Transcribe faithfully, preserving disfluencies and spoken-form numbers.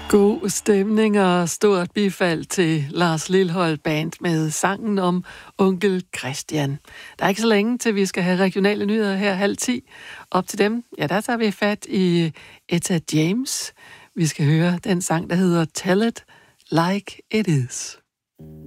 God stemning og stort bifald til Lars Lilholt Band med sangen om Onkel Christian. Der er ikke så længe til, vi skal have regionale nyheder her halv ti. Op til dem, ja, der tager vi fat i Etta James. Vi skal høre den sang, der hedder Tell It Like It Is.